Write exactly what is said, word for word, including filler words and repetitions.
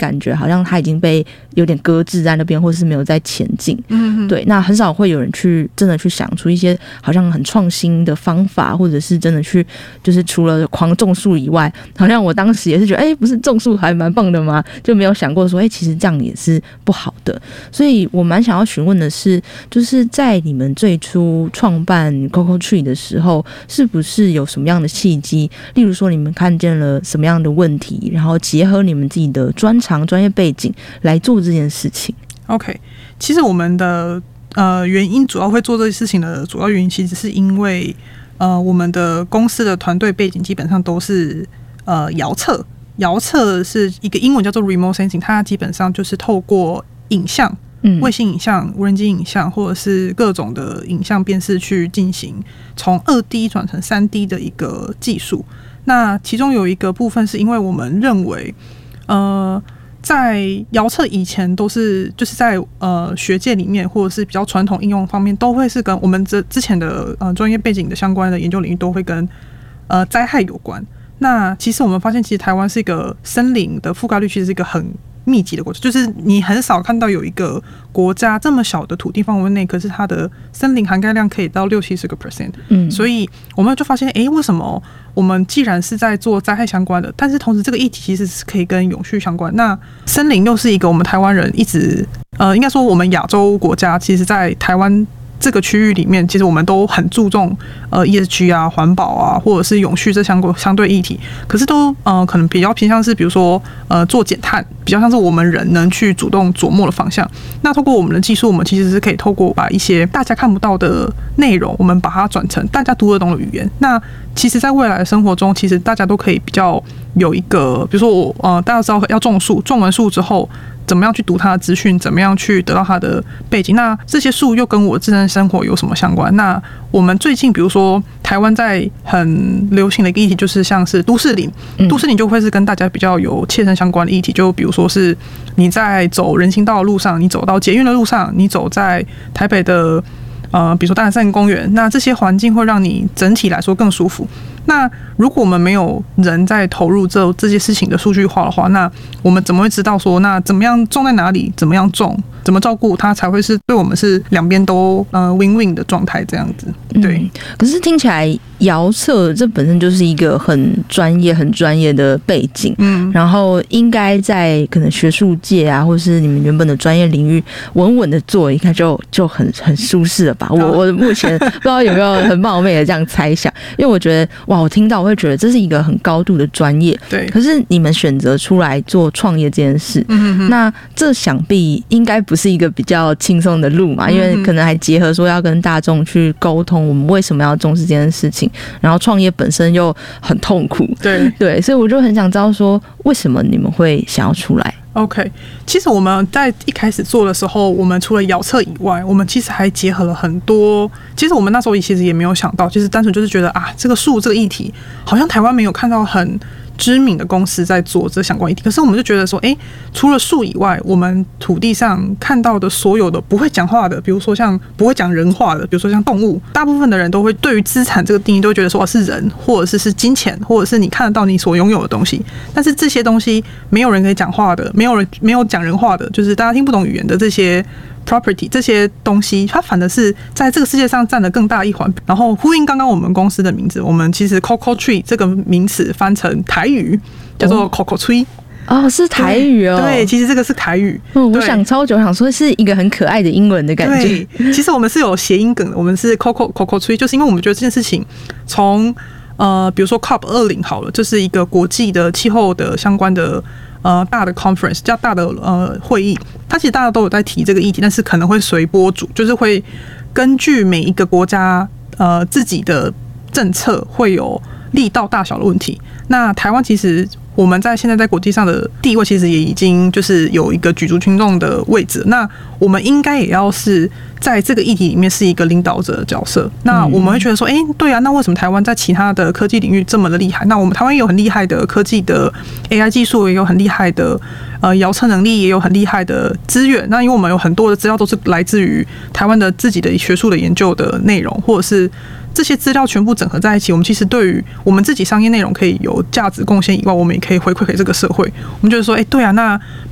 感觉好像它已经被有点搁置在那边，或是没有在前进。嗯，对，那很少会有人去真的去想出一些好像很创新的方法，或者是真的去就是除了狂种树以外，好像我当时也是觉得，哎、欸，不是种树还蛮棒的吗？就没有想过说，哎、欸，其实这样也是不好的。所以我蛮想要询问的是，就是在你们最初创办 Coco Tree 的时候，是不是有什么样的契机？例如说，你们看见了什么样的问题，然后结合你们自己的专长、专业背景来做这件事情。 OK， 其实我们的呃原因主要会做这件事情的主要原因，其实是因为呃我们的公司的团队背景基本上都是呃遥测，遥测是一个英文叫做 remote sensing， 它基本上就是透过影像。卫星影像、无人机影像，或者是各种的影像辨识去进行从二 D 转成三 D 的一个技术。那其中有一个部分是因为我们认为，呃，在遥测以前都是就是在呃学界里面，或者是比较传统应用方面，都会是跟我们这之前的呃专业背景的相关的研究领域都会跟呃灾害有关。那其实我们发现，其实台湾是一个森林的覆盖率，其实是一个很密集的国家，就是你很少看到有一个国家这么小的土地范围内，可是它的森林涵盖量可以到六七十个 percent。嗯，所以我们就发现，哎、欸，为什么我们既然是在做灾害相关的，但是同时这个议题其实是可以跟永续相关。那森林又是一个我们台湾人一直，呃，应该说我们亚洲国家，其实在台湾这个区域里面，其实我们都很注重呃 E S G 啊、环保啊，或者是永续这相关相对议题，可是都呃可能比较偏向是，比如说呃做减碳，比较像是我们人能去主动琢磨的方向。那透过我们的技术，我们其实是可以透过把一些大家看不到的内容，我们把它转成大家读得懂的语言。那其实，在未来的生活中，其实大家都可以比较有一个，比如说我呃大家知道要种树，种完树之后，怎么样去读它的资讯，怎么样去得到它的背景？那这些树又跟我自身生活有什么相关？那我们最近比如说台湾在很流行的一个议题，就是像是都市林，都市林就会是跟大家比较有切身相关的议题，就比如说是你在走人行道的路上，你走到捷运的路上，你走在台北的呃，比如说大安森林公园，那这些环境会让你整体来说更舒服。那如果我们没有人在投入这这些事情的数据化的话，那我们怎么会知道说，那怎么样种在哪里，怎么样种，怎么照顾它，才会是对我们是两边都呃 win win 的状态这样子？对、嗯。 可是听起来遥测这本身就是一个很专业、很专业的背景，嗯，然后应该在可能学术界啊，或是你们原本的专业领域稳稳的做，应该就就很很舒适了吧？我我目前不知道有没有很冒昧的这样猜想，因为我觉得哇，我听到我会觉得这是一个很高度的专业， 对。 可是你们选择出来做创业这件事，嗯，那这想必应该不是一个比较轻松的路嘛，因为可能还结合说要跟大众去沟通我们为什么要重视这件事情，然后创业本身又很痛苦， 对对，所以我就很想知道说，为什么你们会想要出来？ OK， 其实我们在一开始做的时候，我们除了遥测以外，我们其实还结合了很多。其实我们那时候其实也没有想到，其实单纯就是觉得啊，这个树这个议题，好像台湾没有看到很知名的公司在做这相关议题。可是我们就觉得说，哎、欸，除了树以外，我们土地上看到的所有的不会讲话的，比如说像不会讲人话的，比如说像动物，大部分的人都会对于资产这个定义都会觉得说，哦，是人，或者是是金钱，或者是你看得到你所拥有的东西。但是这些东西没有人可以讲话的，没有人没有讲人话的，就是大家听不懂语言的这些property 这些东西，它反而是在这个世界上占了更大一环。然后呼应刚刚我们公司的名字，我们其实 Coco Tree 这个名词翻成台语叫做 Coco Tree。 哦，是台语哦。 对，其实这个是台语。 嗯，我想超久，想说是一个很可爱的英文的感觉。 对，其实我们是有谐音梗的，我们是 Coco Coco Tree， 就是因为我们觉得这件事情从呃，比如说 C O P 二十 好了，这是一个国际的气候的相关的。呃，大的 conference 叫大的呃会议，它其实大家都有在提这个议题，但是可能会随波逐，就是会根据每一个国家呃自己的政策会有力道大小的问题。那台湾其实我们在现在在国际上的地位，其实也已经就是有一个举足轻重的位置。那我们应该也要是在这个议题里面是一个领导者的角色。那我们会觉得说，哎、欸，对啊，那为什么台湾在其他的科技领域这么的厉害？那我们台湾也有很厉害的科技的 A I 技术，也有很厉害的呃遥测能力，也有很厉害的资源。那因为我们有很多的资料都是来自于台湾的自己的学术的研究的内容，或者是这些资料全部整合在一起，我们其实对于我们自己商业内容可以有价值贡献以外，我们也可以回馈给这个社会。我们就是说，哎、欸，对啊，那